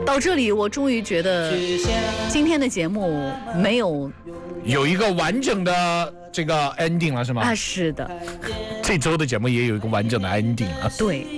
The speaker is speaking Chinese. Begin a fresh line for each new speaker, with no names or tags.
到这里，我终于觉得今天的节目没有
一个完整的这个 ending 了，是吗？
是的，
这周的节目也有一个完整的 ending 了。
对。